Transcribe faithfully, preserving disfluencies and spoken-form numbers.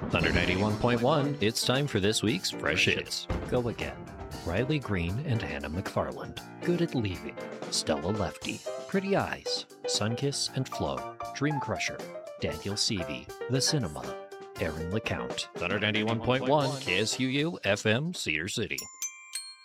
Thunder ninety-one point one, it's time for this week's Fresh Hits. Go again. Riley Green and Hannah McFarland. Good at Leaving. Stella Lefty. Pretty Eyes. Sunkiss and Flo. Dream Crusher. Daniel Seavey. The Cinema. Aaron LeCount. Thunder ninety-one point one, K S U U F M, Cedar City.